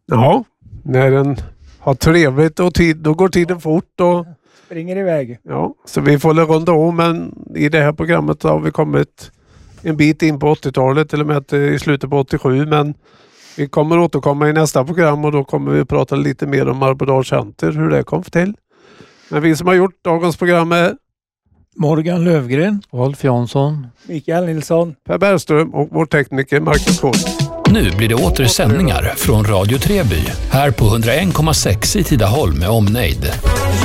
Ja, när den har trevligt och då går tiden fort och springer iväg. Ja, så vi får runda om, men i det här programmet har vi kommit en bit in på 80-talet, till och med i slutet på 87, men vi kommer återkomma i nästa program och då kommer vi prata lite mer om Marbodal Center, hur det kom till. Men vi som har gjort dagens program är Morgan Lövgren, Rolf Jansson, Mikael Nilsson, Per Bergström och vår tekniker Marcus Kohl. Nu blir det åter sändningar från Radio Treby här på 101,6 i Tidaholm med omnejd.